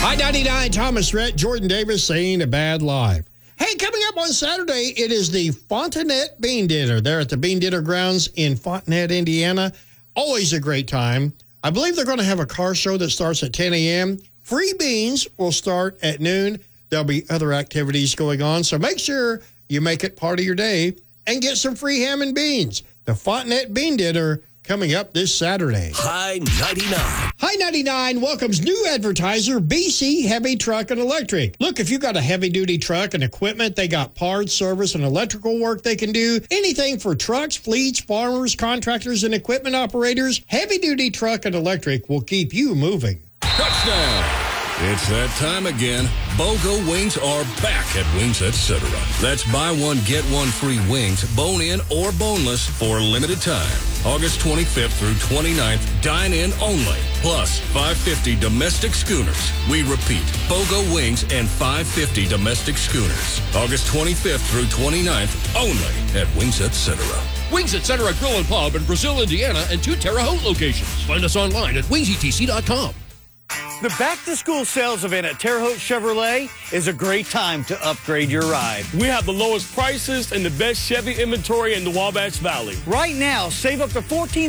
High 99, Thomas Rhett, Jordan Davis saying a bad life. Hey, coming up on Saturday, it is the Fontanette Bean Dinner. They're at the Bean Dinner Grounds in Fontanette, Indiana. Always a great time. I believe they're going to have a car show that starts at 10 a.m. Free beans will start at noon. There'll be other activities going on, so make sure you make it part of your day and get some free ham and beans. The Fontanette Bean Dinner coming up this Saturday. High 99. High 99 welcomes new advertiser, BC Heavy Truck and Electric. Look, if you got a heavy-duty truck and equipment, they got parts, service, and electrical work they can do. Anything for trucks, fleets, farmers, contractors, and equipment operators, heavy-duty truck and electric will keep you moving. Touchdown. It's that time again. BOGO wings are back at Wings Etc. That's buy one, get one free wings, bone-in or boneless for a limited time. August 25th through 29th, dine-in only. Plus, $5.50 domestic schooners. We repeat, BOGO wings and $5.50 domestic schooners. August 25th through 29th, only at Wings Etc. Wings Etc. Grill and Pub in Brazil, Indiana, and 2 Terre Haute locations. Find us online at wingsetc.com. The back-to-school sales event at Terre Haute Chevrolet is a great time to upgrade your ride. We have the lowest prices and the best Chevy inventory in the Wabash Valley. Right now, save up to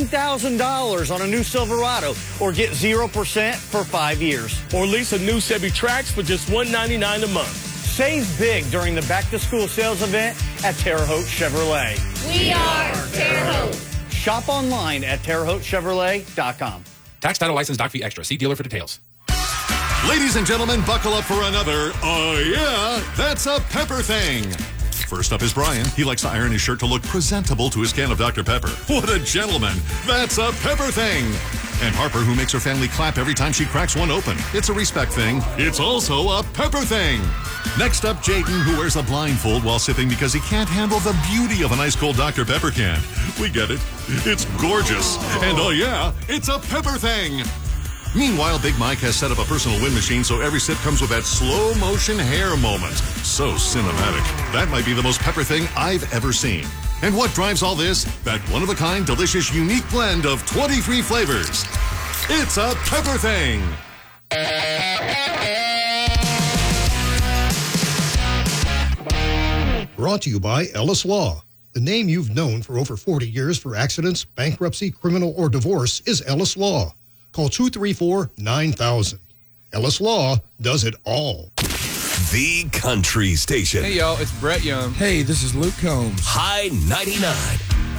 $14,000 on a new Silverado or get 0% for 5 years. Or lease a new Chevy Trax for just $199 a month. Save big during the back-to-school sales event at Terre Haute Chevrolet. We are Terre Haute. Shop online at TerreHautechevrolet.com. Tax, title, license, doc fee extra. See dealer for details. Ladies and gentlemen, buckle up for another, that's a Pepper thing. First up is Brian. He likes to iron his shirt to look presentable to his can of Dr. Pepper. What a gentleman. That's a Pepper thing. And Harper, who makes her family clap every time she cracks one open. It's a respect thing. It's also a Pepper thing. Next up, Jaden, who wears a blindfold while sipping because he can't handle the beauty of an ice cold Dr. Pepper can. We get it. It's gorgeous. And it's a Pepper thing. Meanwhile, Big Mike has set up a personal wind machine so every sip comes with that slow motion hair moment. So cinematic. That might be the most Pepper thing I've ever seen. And what drives all this? That one-of-a-kind, delicious, unique blend of 23 flavors. It's a Pepper thing. Brought to you by Ellis Law. The name you've known for over 40 years for accidents, bankruptcy, criminal, or divorce is Ellis Law. Call 234-9000. Ellis Law does it all. The Country Station. Hey, y'all, it's Brett Young. Hey, this is Luke Combs. High 99.